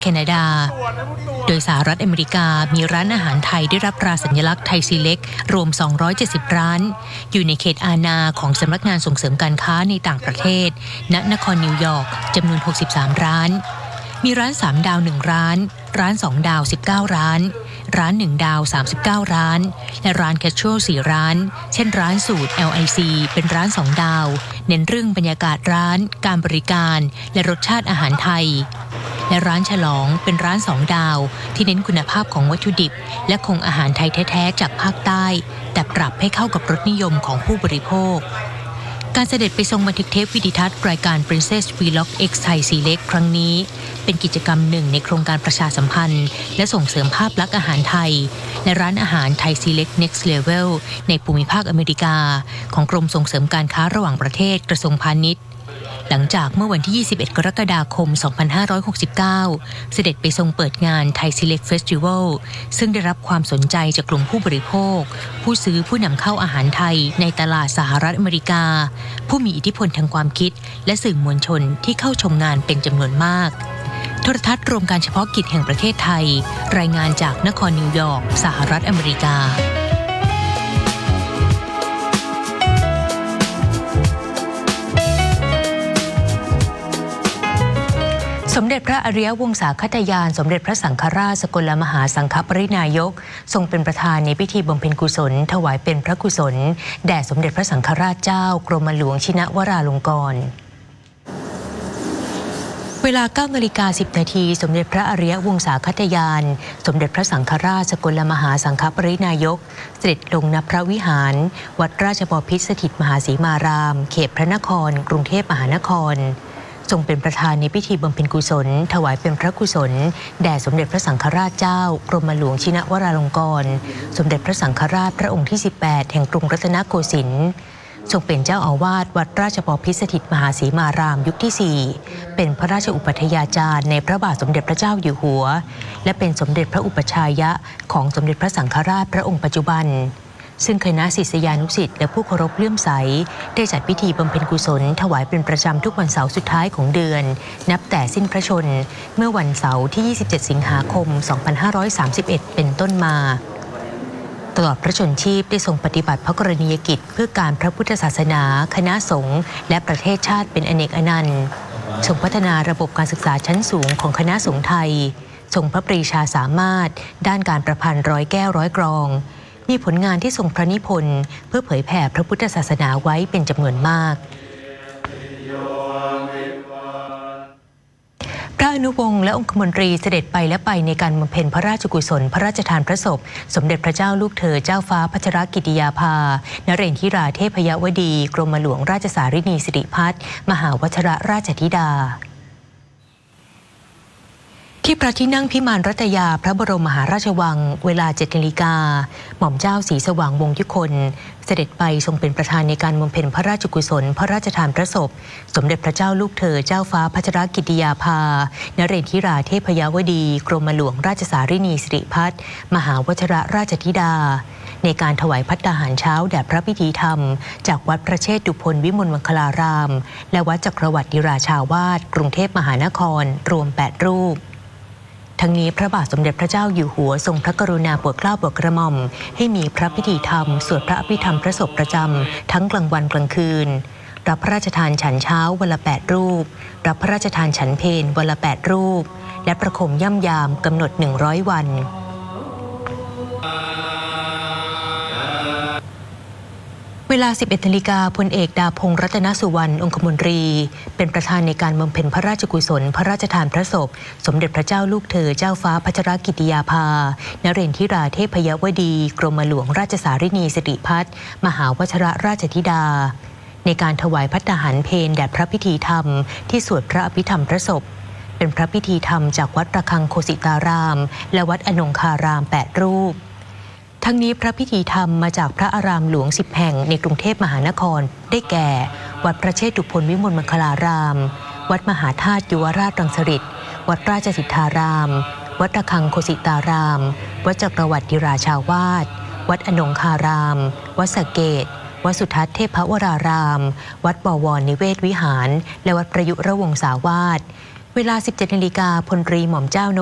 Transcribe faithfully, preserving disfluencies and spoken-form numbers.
แคนาดาโดยสหรัฐอเมริกามีร้านอาหารไทยได้รับตราสัญลักษณ์ไทยซีเล็กรวมสองร้อยเจ็ดสิบร้านอยู่ในเขตอาณาของสำนักงานส่งเสริมการค้าในต่างประเทศณนครนิวยอร์กจำนวนหกสิบสามร้านมีร้านสามดาวหนึ่งร้านร้านสองดาวสิบเก้าร้านร้านหนึ่งดาวสามสิบเก้าร้านและร้านแคชชวลสี่ร้านเช่นร้านสูตร แอล ไอ ซี เป็นร้านสองดาวเน้นเรื่องบรรยากาศร้านการบริการและรสชาติอาหารไทยและร้านฉลองเป็นร้านสองดาวที่เน้นคุณภาพของวัตถุดิบและคงอาหารไทยแท้ๆจากภาคใต้แต่ปรับให้เข้ากับรสนิยมของผู้บริโภคการเสด็จไปทรงบันทึกเทปวิดีทัศน์รายการ Princess Vlog X Thai Select ครั้งนี้เป็นกิจกรรมหนึ่งในโครงการประชาสัมพันธ์และส่งเสริมภาพลักษณ์อาหารไทยและร้านอาหารไทย Select Next Level ในภูมิภาคอเมริกาของกรมส่งเสริมการค้าระหว่างประเทศกระทรวงพาณิชย์หลังจากเมื่อวันที่ยี่สิบเอ็ดกรกฎาคมสองพันห้าร้อยหกสิบเก้าเสด็จไปทรงเปิดงาน Thai Select Festival ซึ่งได้รับความสนใจจากกลุ่มผู้บริโภคผู้ซื้อผู้นำเข้าอาหารไทยในตลาดสหรัฐอเมริกาผู้มีอิทธิพลทางความคิดและสื่อมวลชนที่เข้าชมงานเป็นจำนวนมากโทรทัศน์รวมการเฉพาะกิจแห่งประเทศไทยรายงานจากนครนิวยอร์กสหรัฐอเมริกาสมเด็จพระอริยวงศาคตยานสมเด็จพระสังฆราชสกลมหาสังฆปรินายกทรงเป็นประธานในพิธีบำเพ็ญกุศลถวายเป็นพระกุศลแด่สมเด็จพระสังฆราชเจ้ากรมหลวงชินวราลงกรณ์เวลา เก้านาฬิกาสิบนาทีสมเด็จพระอริยวงศาคตยานสมเด็จพระสังฆราชสกลมหาสังฆปรินายกเสด็จลงณพระวิหารวัดราชบพิตรสถิตมหาสีมารามเขตพระนครกรุงเทพมหานครทรงเป็นประธานในพิธีบำเพ็ญกุศลถวายเป็นพระกุศลแด่สมเด็จพระสังฆราชเจ้ากรมหลวงชินวราลงกรณ์สมเด็จพระสังฆราชพระองค์ที่สิบแปดแห่งกรุงรัตนโกสินทร์ทรงเป็นเจ้าอาวาสวัดราชบพิตรสถิตมหาสีมารามยุคที่สี่เป็นพระราชอุปัฏฐาจารย์ในพระบาทสมเด็จพระเจ้าอยู่หัวและเป็นสมเด็จพระอุปัชฌายะของสมเด็จพระสังฆราชพระองค์ปัจจุบันซึ่งคณะศิษยานุศิษย์และผู้เคารพเลื่อมใสได้จัดพิธีบำเพ็ญกุศลถวายเป็นประจำทุกวันเสาร์สุดท้ายของเดือนนับแต่สิ้นพระชนม์เมื่อวันเสาร์ที่ยี่สิบเจ็ดสิงหาคมสองพันห้าร้อยสามสิบเอ็ดเป็นต้นมาตลอดพระชนชีพได้ทรงปฏิบัติพระกรณียกิจเพื่อการพระพุทธศาสนาคณะสงฆ์และประเทศชาติเป็นอเนกอนันต์ทรงพัฒนาระบบการศึกษาชั้นสูงของคณะสงฆ์ไทยทรงพระปรีชาสามารถด้านการประพันธ์ร้อยแก้วร้อยกลองมีผลงานที่ทรงพระนิพนธ์เพื่อเผยแผ่พระพุทธศาสนาไว้เป็นจำนวนมากพระอนุวงศ์และองคมนตรีเสด็จไปและไปในการบำเพ็ญพระราชกุศลพระราชทานพระศพสมเด็จพระเจ้าลูกเธอเจ้าฟ้าพัชรกิติยาภานเรนทิราเทพยวดีกรมหลวงราชสารินีสิริพัฒน์มหาวชิรราชธิดาที่พระที่นั่งพิมานรัตยาพระบรมมหาราชวังเวลาเจ็ดนาฬิกาหม่อมเจ้าศรีสว่างวงศ์ยุคนเสด็จไปทรงเป็นประธานในการบำเพ็ญพระราชกุศลพระราชทานพระศพสมเด็จพระเจ้าลูกเธอเจ้าฟ้าพัชรกิติยาภานเรนทิราเทพยวดีกรมหลวงราชสารินีสิริพัฒน์มหาวชิรราชธิดาในการถวายภัตตาหารเช้าแด่พระพิธีธรรมจากวัดพระเชตุพนวิมลมังคลารามและวัดจักรวรรดิราชาวาสกรุงเทพมหานครรวมแปดรูปทั้งนี้พระบาทสมเด็จพระเจ้าอยู่หัวทรงพระกรุณาโปรดเกล้าโปรดกระหม่อมให้มีพระพิธีธรรมสวดพระอภิธรรมพระศพประจำทั้งกลางวันกลางคืนรับพระราชทานฉันเช้าวันละแปดรูปรับพระราชทานฉันเพลวันละแปดรูปและประคมย่ำยามกำหนดหนึ่งร้อยวันเวลา สิบเอ็ดนาฬิกาพลเอกดาพงษ์รัตนสุวรรณองคมนตรีเป็นประธานในการบำเพ็ญพระราชกุศลพระราชทานพระศพสมเด็จพระเจ้าลูกเธอเจ้าฟ้าพัชรกิติยาภานเรนทิราเทพยวดีกรมหลวงราชสารินีสิริพัฒน์มหาวชิรราชธิดาในการถวายภัตตาหารเพลแด่พระพิธีธรรมที่สวดพระอภิธรรมพระศพเป็นพระพิธีธรรมจากวัดระฆังโคสิตารามและวัดอนงคารามแปดรูปทั้งนี้พระพิธีธรรมมาจากพระอารามหลวงสิบแห่งในกรุงเทพมหานครได้แก่วัดพระเชตุพนวิมลมังคลารามวัดมหาธาตุยุวราชรังสฤษฎ์วัดราชสิทธารามวัดระฆังโคสิตารามวัดจักรวรรดิราชาวาสวัดอนงคารามวัดสะเกษวัดสุทัศน์เทพวรารามวัดบวรนิเวศวิหารและวัดประยุรวงศาวาสเวลา สิบเจ็ดนาฬิกา พลตรีหม่อมเจ้าน